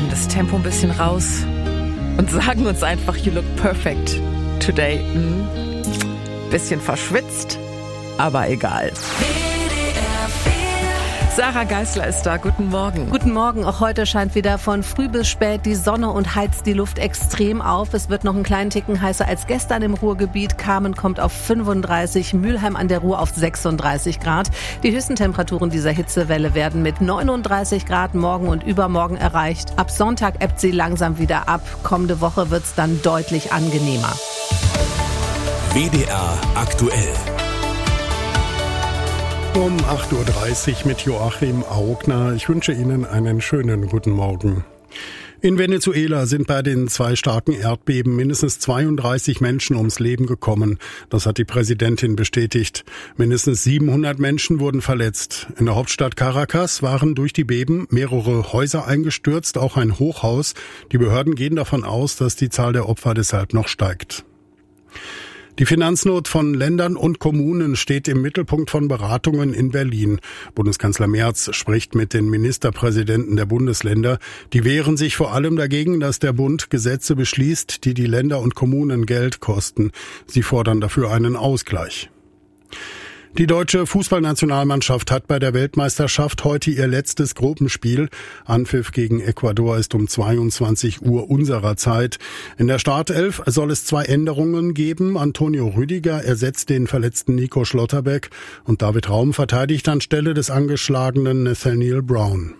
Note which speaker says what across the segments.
Speaker 1: nehmen das Tempo ein bisschen raus und sagen uns einfach, you look perfect today. Bisschen verschwitzt, aber egal. Sarah Geisler ist da. Guten Morgen.
Speaker 2: Guten Morgen. Auch heute scheint wieder von früh bis spät die Sonne und heizt die Luft extrem auf. Es wird noch einen kleinen Ticken heißer als gestern im Ruhrgebiet. Kamen kommt auf 35, Mülheim an der Ruhr auf 36 Grad. Die höchsten Temperaturen dieser Hitzewelle werden mit 39 Grad morgen und übermorgen erreicht. Ab Sonntag ebbt sie langsam wieder ab. Kommende Woche wird's dann deutlich angenehmer.
Speaker 3: WDR aktuell.
Speaker 4: Um 8.30 Uhr mit Joachim Augner. Ich wünsche Ihnen einen schönen guten Morgen. In Venezuela sind bei den 2 starken Erdbeben mindestens 32 Menschen ums Leben gekommen. Das hat die Präsidentin bestätigt. Mindestens 700 Menschen wurden verletzt. In der Hauptstadt Caracas waren durch die Beben mehrere Häuser eingestürzt, auch ein Hochhaus. Die Behörden gehen davon aus, dass die Zahl der Opfer deshalb noch steigt. Die Finanznot von Ländern und Kommunen steht im Mittelpunkt von Beratungen in Berlin. Bundeskanzler Merz spricht mit den Ministerpräsidenten der Bundesländer. Die wehren sich vor allem dagegen, dass der Bund Gesetze beschließt, die die Länder und Kommunen Geld kosten. Sie fordern dafür einen Ausgleich. Die deutsche Fußballnationalmannschaft hat bei der Weltmeisterschaft heute ihr letztes Gruppenspiel. Anpfiff gegen Ecuador ist um 22 Uhr unserer Zeit. In der Startelf soll es 2 Änderungen geben. Antonio Rüdiger ersetzt den verletzten Nico Schlotterbeck und David Raum verteidigt anstelle des angeschlagenen Nathaniel Brown.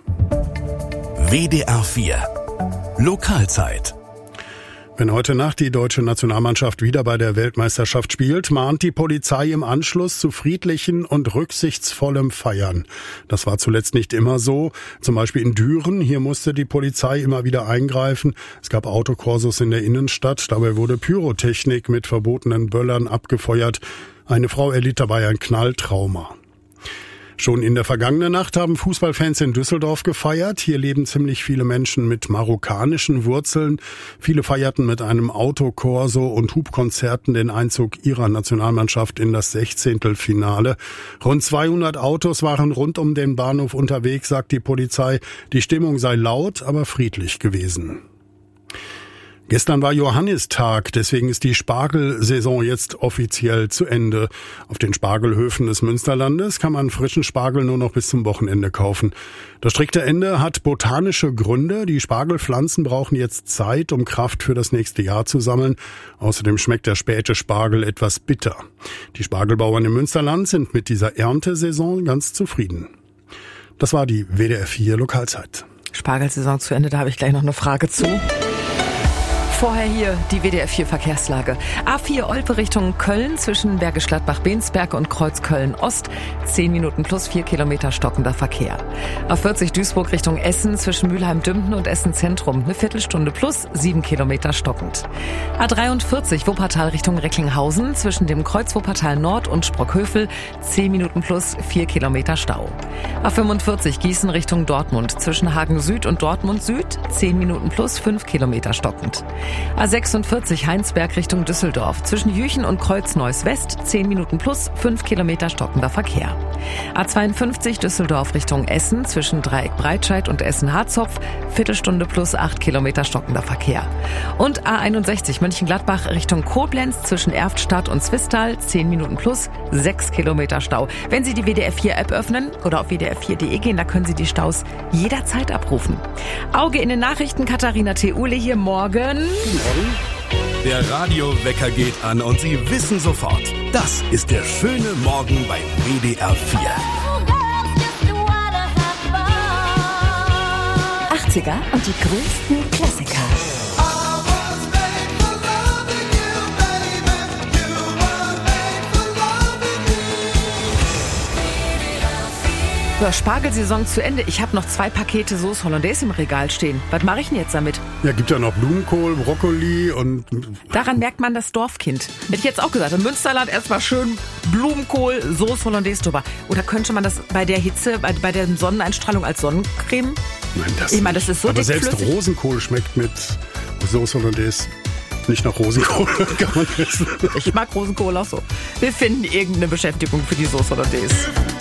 Speaker 3: WDR 4 Lokalzeit.
Speaker 4: Wenn heute Nacht die deutsche Nationalmannschaft wieder bei der Weltmeisterschaft spielt, mahnt die Polizei im Anschluss zu friedlichen und rücksichtsvollem Feiern. Das war zuletzt nicht immer so. Zum Beispiel in Düren. Hier musste die Polizei immer wieder eingreifen. Es gab Autokorsos in der Innenstadt. Dabei wurde Pyrotechnik mit verbotenen Böllern abgefeuert. Eine Frau erlitt dabei ein Knalltrauma. Schon in der vergangenen Nacht haben Fußballfans in Düsseldorf gefeiert. Hier leben ziemlich viele Menschen mit marokkanischen Wurzeln. Viele feierten mit einem Autokorso und Hubkonzerten den Einzug ihrer Nationalmannschaft in das 16. Finale. Rund 200 Autos waren rund um den Bahnhof unterwegs, sagt die Polizei. Die Stimmung sei laut, aber friedlich gewesen. Gestern war Johannistag, deswegen ist die Spargelsaison jetzt offiziell zu Ende. Auf den Spargelhöfen des Münsterlandes kann man frischen Spargel nur noch bis zum Wochenende kaufen. Das strikte Ende hat botanische Gründe. Die Spargelpflanzen brauchen jetzt Zeit, um Kraft für das nächste Jahr zu sammeln. Außerdem schmeckt der späte Spargel etwas bitter. Die Spargelbauern im Münsterland sind mit dieser Erntesaison ganz zufrieden. Das war die WDR 4 Lokalzeit.
Speaker 1: Spargelsaison zu Ende, da habe ich gleich noch eine Frage zu. Vorher hier die WDR 4 Verkehrslage. A4 Olpe Richtung Köln zwischen Bergisch Gladbach-Bensberg und Kreuzköln-Ost. 10 Minuten plus 4 Kilometer stockender Verkehr. A40 Duisburg Richtung Essen zwischen Mülheim-Dümpen und Essen-Zentrum. Eine Viertelstunde plus 7 Kilometer stockend. A43 Wuppertal Richtung Recklinghausen zwischen dem Kreuz Wuppertal Nord und Sprockhövel. 10 Minuten plus 4 Kilometer Stau. A45 Gießen Richtung Dortmund zwischen Hagen Süd und Dortmund Süd. 10 Minuten plus 5 Kilometer stockend. A46 Heinsberg Richtung Düsseldorf. Zwischen Jüchen und Kreuzneuss West 10 Minuten plus 5 Kilometer stockender Verkehr. A52 Düsseldorf Richtung Essen zwischen Dreieck Breitscheid und Essen-Harzopf. Viertelstunde plus 8 Kilometer stockender Verkehr. Und A61 Mönchengladbach Richtung Koblenz zwischen Erftstadt und Zwistal 10 Minuten plus 6 Kilometer Stau. Wenn Sie die WDR 4 App öffnen oder auf wdr4.de gehen, da können Sie die Staus jederzeit abrufen. Auge in den Nachrichten, Katharina Theule hier morgen.
Speaker 3: Der Radiowecker geht an und Sie wissen sofort, das ist der schöne Morgen bei WDR 4.
Speaker 5: 80er und die größten Klassiker.
Speaker 1: So, Spargelsaison zu Ende. Ich habe noch 2 Pakete Sauce Hollandaise im Regal stehen. Was mache ich denn jetzt damit?
Speaker 4: Ja, gibt ja noch Blumenkohl, Brokkoli und...
Speaker 1: Daran merkt man das Dorfkind. Hätte ich jetzt auch gesagt, im Münsterland erstmal schön Blumenkohl, Sauce Hollandaise drüber. Oder könnte man das bei der Hitze, bei der Sonneneinstrahlung als Sonnencreme?
Speaker 4: Nein, das
Speaker 1: ich meine, das ist so
Speaker 4: aber selbst
Speaker 1: dickflüssig.
Speaker 4: Rosenkohl schmeckt mit Sauce Hollandaise nicht nach Rosenkohl. Kann man essen.
Speaker 1: Ich mag Rosenkohl auch so. Wir finden irgendeine Beschäftigung für die Sauce Hollandaise.